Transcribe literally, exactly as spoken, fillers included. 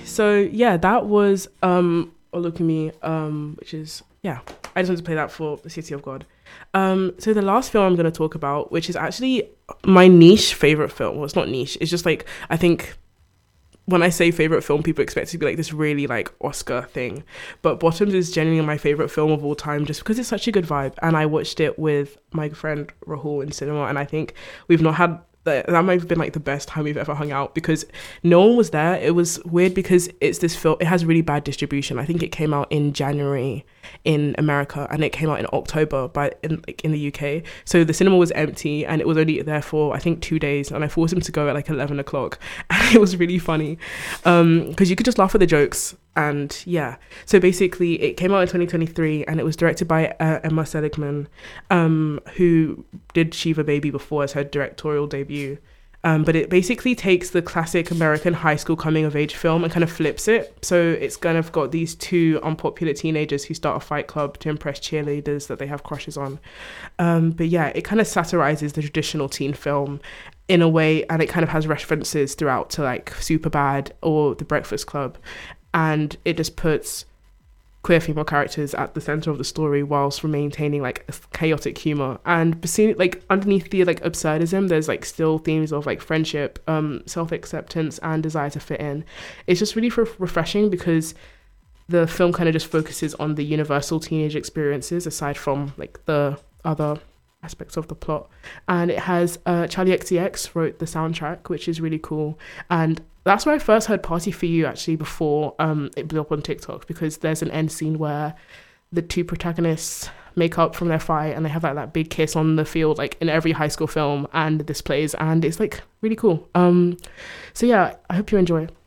So yeah, that was um Olukumi, um, which is yeah. I just wanted to play that for the City of God. Um, so the last film I'm going to talk about, which is actually my niche favorite film. Well, it's not niche. It's just like I think when I say favorite film, people expect it to be like this really like Oscar thing. But Bottoms is genuinely my favorite film of all time, just because it's such a good vibe. And I watched it with my friend Rahul in cinema, and I think we've not had that. That might have been like the best time we've ever hung out because no one was there. It was weird because it's this film. It has really bad distribution. I think it came out in January in America and it came out in October by in like in the U K. So the cinema was empty and it was only there for I think two days, and I forced him to go at like eleven o'clock, and it was really funny um because you could just laugh at the jokes. And yeah, so basically it came out in twenty twenty-three and it was directed by uh, Emma Seligman, um who did Shiva Baby before as her directorial debut. Um, but it basically takes the classic American high school coming of age film and kind of flips it. So it's kind of got these two unpopular teenagers who start a fight club to impress cheerleaders that they have crushes on. Um, but yeah, it kind of satirizes the traditional teen film in a way, and it kind of has references throughout to like Superbad or The Breakfast Club. And it just puts queer female characters at the center of the story whilst maintaining like a chaotic humor. And like underneath the like absurdism, there's like still themes of like friendship, um self-acceptance and desire to fit in. It's just really re- refreshing because the film kind of just focuses on the universal teenage experiences aside from like the other aspects of the plot. And it has uh Charlie X C X wrote the soundtrack, which is really cool. And that's where I first heard Party For You actually before um it blew up on TikTok, because there's an end scene where the two protagonists make up from their fight and they have like that big kiss on the field like in every high school film, and this plays and it's like really cool. Um so yeah, I hope you enjoy it.